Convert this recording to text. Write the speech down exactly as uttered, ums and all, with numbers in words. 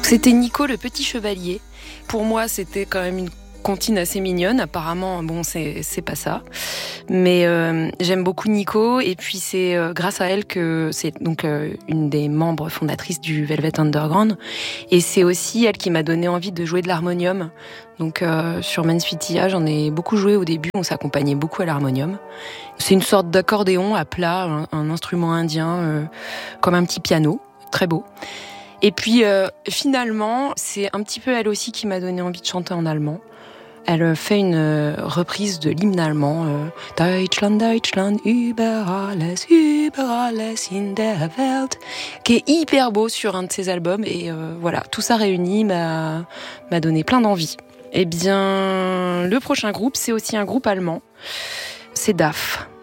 C'était Nico le petit chevalier. Pour moi, c'était quand même une comptine assez mignonne. Apparemment, bon, c'est, c'est pas ça. Mais euh, j'aime beaucoup Nico. Et puis, c'est euh, grâce à elle que c'est donc euh, une des membres fondatrices du Velvet Underground. Et c'est aussi elle qui m'a donné envie de jouer de l'harmonium. Donc, euh, sur Mansfield, j'en ai beaucoup joué au début. On s'accompagnait beaucoup à l'harmonium. C'est une sorte d'accordéon à plat, un, un instrument indien, euh, comme un petit piano. Très beau. Et puis, euh, finalement, c'est un petit peu elle aussi qui m'a donné envie de chanter en allemand. Elle fait une euh, reprise de l'hymne allemand. Euh, Deutschland, Deutschland, über alles, über alles in der Welt, qui est hyper beau sur un de ses albums. Et euh, voilà, tout ça réuni m'a, m'a donné plein d'envie. Eh bien, le prochain groupe, c'est aussi un groupe allemand. C'est D A F.